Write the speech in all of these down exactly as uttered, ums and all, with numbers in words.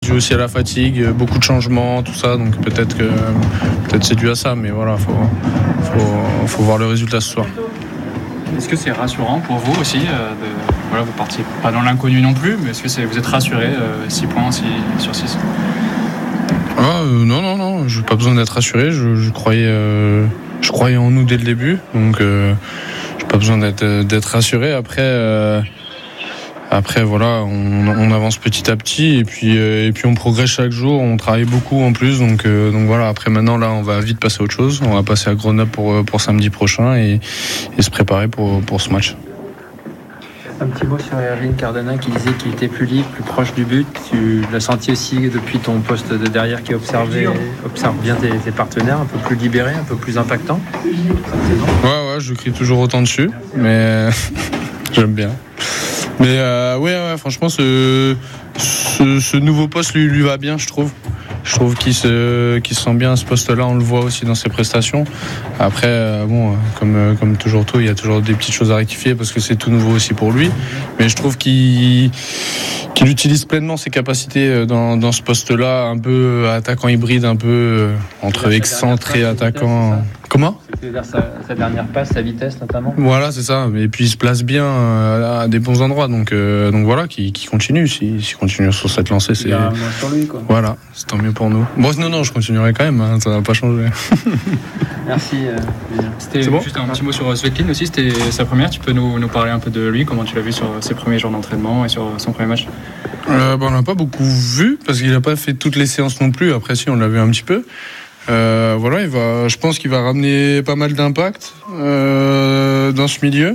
dû aussi à la fatigue, beaucoup de changements, tout ça. Donc peut-être que peut-être c'est dû à ça, mais voilà, faut faut, faut voir le résultat ce soir. Est-ce que c'est rassurant pour vous aussi euh, de, voilà, vous partiez pas dans l'inconnu non plus, mais est-ce que c'est, vous êtes rassuré euh, six points six, sur six? Ah, euh, non, non, non, j'ai pas besoin d'être rassuré. Je, je, croyais, euh, je croyais en nous dès le début, donc euh, j'ai pas besoin d'être, d'être rassuré. Après, euh, après voilà, on, on avance petit à petit et puis, euh, et puis on progresse chaque jour. On travaille beaucoup en plus, donc, euh, donc voilà. Après maintenant, là, on va vite passer à autre chose. On va passer à Grenoble pour, pour samedi prochain et, et se préparer pour, pour ce match. Un petit mot sur Erling Cardona qui disait qu'il était plus libre, plus proche du but. Tu l'as senti aussi depuis ton poste de derrière qui observait, observe bien tes, tes partenaires, un peu plus libéré, un peu plus impactant. Ouais, ouais, je crie toujours autant dessus, mais j'aime bien. Mais euh, ouais, ouais, franchement, ce, ce, ce nouveau poste lui, lui va bien, je trouve. Je trouve qu'il se, qu'il se sent bien à ce poste-là, on le voit aussi dans ses prestations. Après, euh, bon, comme, comme toujours tout, il y a toujours des petites choses à rectifier parce que c'est tout nouveau aussi pour lui. Mais je trouve qu'il, qu'il utilise pleinement ses capacités dans, dans ce poste-là, un peu attaquant hybride, un peu entre excentré, attaquant. Comment ? C'est-à-dire sa, sa dernière passe, sa vitesse notamment. Voilà, c'est ça. Et puis il se place bien à des bons endroits. Donc, euh, donc voilà, qui continue. S'il si continue sur cette lancée, c'est. Il y a un mois sur lui, quoi. Voilà, c'est tant mieux pour nous. Bon, non, non, je continuerai quand même. Hein, ça va pas changer. Merci. Euh, c'était bon juste un petit mot sur Svetlin aussi. C'était sa première. Tu peux nous, nous parler un peu de lui, comment tu l'as vu sur ses premiers jours d'entraînement et sur son premier match. Euh, bah, on l'a pas beaucoup vu parce qu'il n'a pas fait toutes les séances non plus. Après, si, on l'a vu un petit peu. Euh, voilà, il va, je pense qu'il va ramener pas mal d'impact euh, dans ce milieu.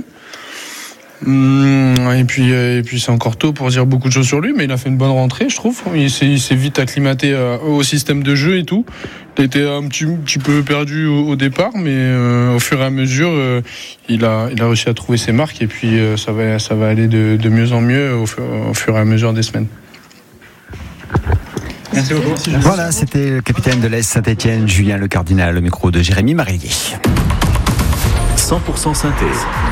Hum, et puis, et puis c'est encore tôt pour dire beaucoup de choses sur lui, mais il a fait une bonne rentrée, je trouve. Il s'est, il s'est vite acclimaté euh, au système de jeu et tout. Il était un petit, petit peu perdu au, au départ, mais euh, au fur et à mesure, euh, il a, il a réussi à trouver ses marques et puis euh, ça va, ça va aller de, de mieux en mieux au fur, au fur et à mesure des semaines. Merci beaucoup. Voilà, c'était le capitaine de l'A S Saint-Etienne, Julien Le Cardinal, le micro de Jérémy Marillier. cent pour cent synthé.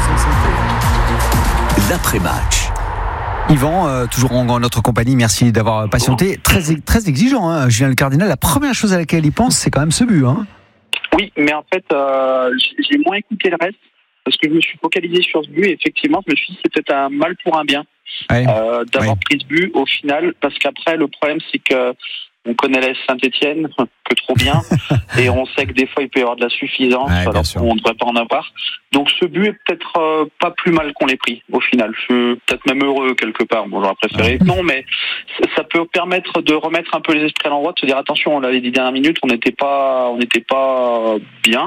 L'après-match. Yvan, euh, toujours en notre compagnie, merci d'avoir patienté. Très, très exigeant, hein, Julien Le Cardinal. La première chose à laquelle il pense, c'est quand même ce but. Hein. Oui, mais en fait, euh, j'ai moins écouté le reste parce que je me suis focalisé sur ce but et effectivement, je me suis dit que c'était un mal pour un bien. Ouais. Euh, d'avoir ouais. pris ce but au final, parce qu'après le problème c'est que on connaît l'A S Saint-Etienne que trop bien et on sait que des fois il peut y avoir de la suffisance ouais, alors qu'on ne devrait pas en avoir. Donc ce but est peut-être euh, pas plus mal qu'on l'ait pris au final. Je suis peut-être même heureux quelque part. Bon, j'aurais préféré ouais. non, mais ça peut permettre de remettre un peu les esprits à l'endroit, de se dire attention, on l'avait dit dernières minutes, on n'était pas, on n'était pas bien.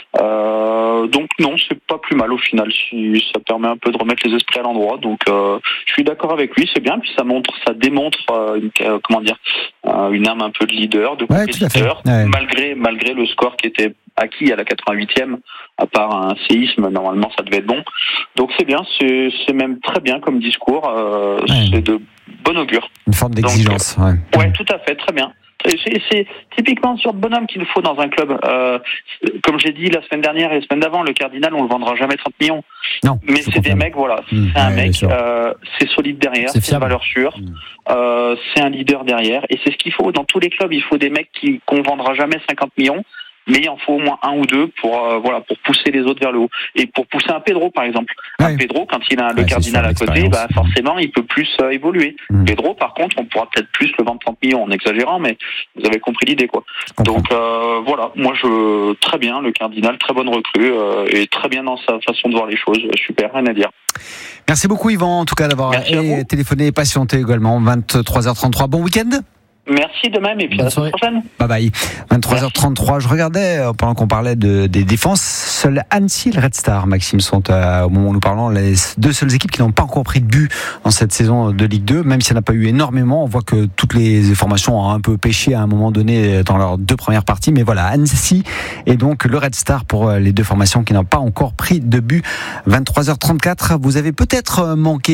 Euh, donc non, c'est pas plus mal au final. Si ça permet un peu de remettre les esprits à l'endroit. Donc euh, je suis d'accord avec lui, c'est bien. Puis ça montre, ça démontre euh, une, euh, comment dire. Euh, une âme un peu de leader, de compétiteur, ouais, ouais. malgré malgré le score qui était acquis à la quatre-vingt-huitième, à part un séisme, normalement ça devait être bon. Donc c'est bien, c'est, c'est même très bien comme discours, euh, ouais. c'est de bon augure. Une forme d'exigence. Donc, ouais. ouais, tout à fait, très bien. C'est, c'est typiquement le genre de bonhomme qu'il faut dans un club. Euh, comme j'ai dit la semaine dernière et la semaine d'avant, le Cardinal, on le vendra jamais trente millions. Non. Mais c'est des mecs, voilà. Mmh, c'est un ouais, mec, euh, c'est solide derrière, c'est, c'est une valeur sûre. Mmh. Euh, c'est un leader derrière. Et c'est ce qu'il faut dans tous les clubs. Il faut des mecs qui, qu'on vendra jamais cinquante millions. Mais il en faut au moins un ou deux pour euh, voilà pour pousser les autres vers le haut et pour pousser un Pedro par exemple. Ouais. Un Pedro quand il a le ouais, Cardinal à côté, bah forcément il peut plus euh, évoluer. Mmh. Pedro par contre on pourra peut-être plus le vendre trente millions en exagérant, mais vous avez compris l'idée quoi. Donc euh, voilà, moi je très bien le Cardinal, très bonne recrue euh, et très bien dans sa façon de voir les choses, super, rien à dire. Merci beaucoup Yvan en tout cas d'avoir téléphoné et patienté également. vingt-trois heures trente-trois, bon week-end. Merci de même et puis à la semaine prochaine. Bye bye. vingt-trois heures trente-trois, je regardais pendant qu'on parlait de, des défenses, seuls Annecy et le Red Star, Maxime, sont à, au moment où nous parlons les deux seules équipes qui n'ont pas encore pris de but dans cette saison de Ligue deux, même s'il n'y en a pas eu énormément. On voit que toutes les formations ont un peu pêché à un moment donné dans leurs deux premières parties, mais voilà, Annecy et donc le Red Star pour les deux formations qui n'ont pas encore pris de but. vingt-trois heures trente-quatre, vous avez peut-être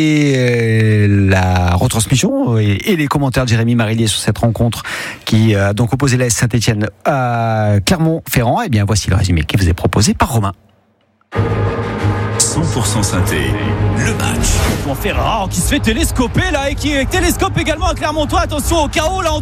manqué la retransmission et, et les commentaires de Jérémy Marillier sur cette rencontre qui a donc opposé l'A S Saint-Etienne à Clermont-Ferrand. Et bien voici le résumé qui vous est proposé par Romain. cent pour cent synthé, le match. Ferrand qui se fait télescoper là et qui télescope également à Clermontois. Attention au chaos là.